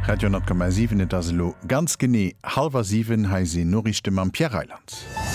Radio 10,7 das lo ganz gené 6:30 heise Norrichte am Pierreiland.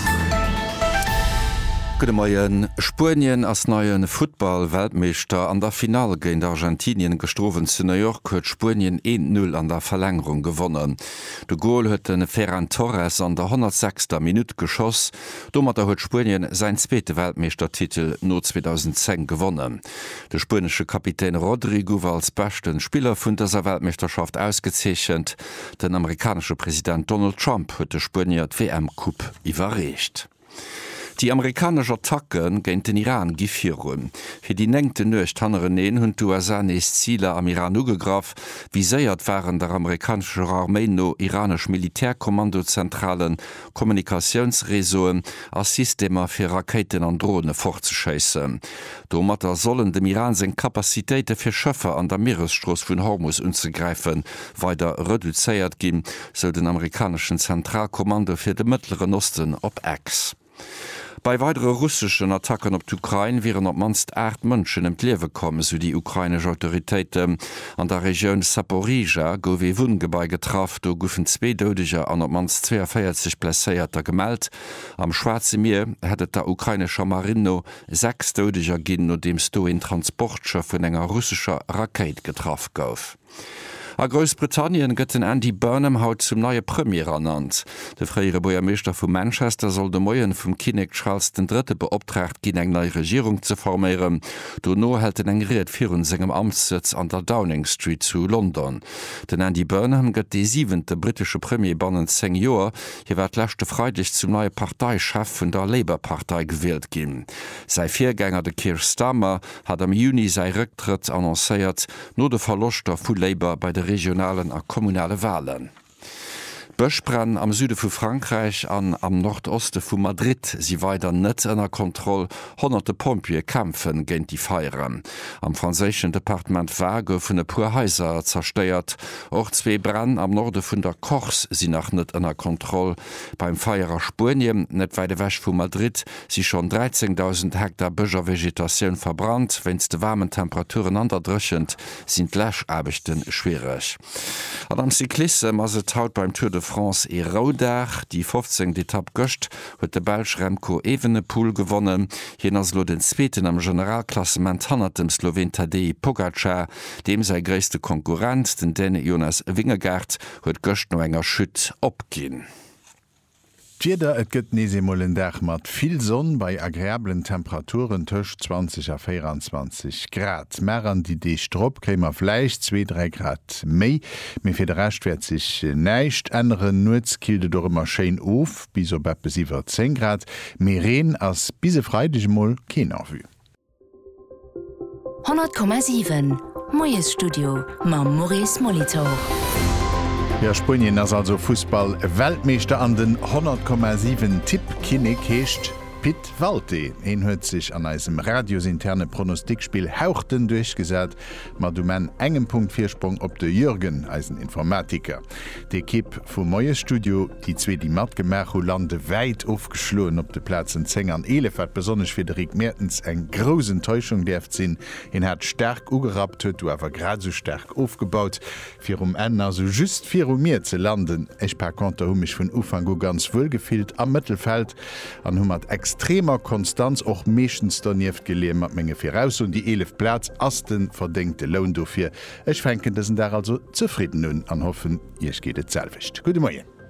Moien Spurien ass neien Football-Weltmeester an der Final géint Argentinien gestrowen zu New York huet Spurien 1-0 an der Verlängerung gewonnen. De Goal huet den Ferran Torres an der 106. Minute geschoss, dommer huet Spurien sein zweete Weltmeistertitel no 2010 gewonnen. De spanische Kapitän Rodrigo war als besten Spieler vun dieser Weltmeisterschaft ausgezeechent. Den amerikanische Präsident Donald Trump huet de Spurien WM-Cup iwwerrecht. Die amerikanische Attacken géint den Iran gifirun. Fir die nengte Nøcht hanneren hunn USA nees Ziele am Iran ugegraf, wie séiert waren der amerikanische Armee no iranisch Militärkommandozentralen, Kommunikationsresoen als Systemer fir Raketen an Drohne fortzuscheissen. Domatter sollen dem Iran seg Kapazitéite fir Schëffer an der Meeresstross vun Hormuz unzugreifen, weiter reduzéiert ginn, soll den amerikanischen Zentralkommando fir de Mittleren Osten op X. Bei weitere russischen Attacken op d'Ukraine wären op manst 8 Mënschen em Liewe kommen, so die ukrainische Autoritäten an der Region Saporija gowe Wohngebäi getraf, do goufen 2 Dödeger an op manst 42 Plässéierter gemeldt. Am Schwarze Meer hättet der ukrainischer Marino 6 Dödeger ginn, no dems do in Transportschiff vun enger russischer Raket getraf gouf. A Großbritannien gëtt den Andy Burnham haut zum neue Premier ernannt. De freiere Bürgermeister vu Manchester soll de Moien vum König Charles III. Beoptragt ginn eng neue Regierung zu formieren. Dono hält den engriert virun segem Amtssitz an der Downing Street zu London. Den Andy Burnham gëtt die 7. britische Premier bannen 10 Joer, hier werd lächte freilich zum neue Parteichef vun der Labour-Partei gewählt ginn. Sei Viergänger de Keir Starmer hat am Juni sei Rücktritt annoncéiert, no de Verloster vu Labour bei der regionalen a kommunale Wahlen. Böschbrenn am Süde vu Frankreich an am Nordoste vu Madrid sie weiter net ënner Kontroll, hunderte Pompier kämpfen géint die Feieren. Am franzéschen Departement Waage vun de Purhäuser zersteiert, och 2 Brann am Norde vun der Korps sie nach net ënner Kontroll. Beim Feierer Spurien, net weide wäch vu Madrid, sie schon 13.000 Hektar Bëger Vegetatiun verbrannt, wenns de warmen Temperaturen anderdrechend, sind Lächabichten schwierig. An am Cyklisse as se haut beim Tour de France e Raudach, die 15. Etappe göcht, huet de Belg Remco Evenepoel gewonnen, hinners lo den Zweeten am Generalklassement hannert dem Slowen Tadej Pogacar, dem sei gréste Konkurrent, den Däne Jonas Vingegaard, huet göcht no enger Schütt opginn. Jeder et gëtt nesemollen Dach mat viel Sonn bei agréablen Temperaturen tëcht 20 a 24 Grad. Mären die dee Stropp kémer Fleich 2-3 Grad méi, mé fir de recht werd sich neicht enren Nutzkilde do immer Schein of, bis op besiwer 10 Grad, Mereen ass bise freidig moll ken avu. 100,7 Moes Studio ma Maurice Molitor. Ja, Spurien ass also Fußball-Weltmeister an den 100,7 Tipp Kinnig heescht Pitt Walte. Huet sich an eisem radiosinterne Pronostikspiel hauchten durchgesät, mat du men engem Punkt Viersprung op de Jürgen eisen Informatiker. De Kipp vum Moes Studio, die zwee die Matgemercho lande weit aufgeschloen op de Plätzen 10 an 11 hat besonnech Friederik Mertens eng grosen Täuschung deft sinn, en hat stark ugerat huet, du awer grad so stark aufgebaut, fir Änner so just 4 mir ze landen. Ech per Konter mich vun Ufang go ganz wohlgefilt am Mittelfeld an hummer extremer Konstanz och méchens danieft geleem mat Menge firaus und die 11 Platz asten verdenkte Lohn dofir. Ech fenken dessen der also zufrieden nun an hoffen, ihr geht et selwicht. Gute Morgen.